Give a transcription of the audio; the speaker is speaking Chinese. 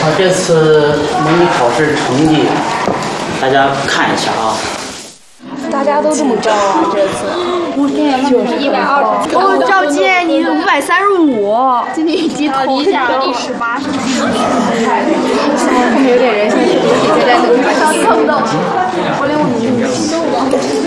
我这次模拟考试成绩，大家看一下啊。 大家都这么高啊，这次。 就是120。 哦，赵健，你535。 今天已经投下了第18。 后面有点人，现在在等他。 看不到。我连我名字都忘了。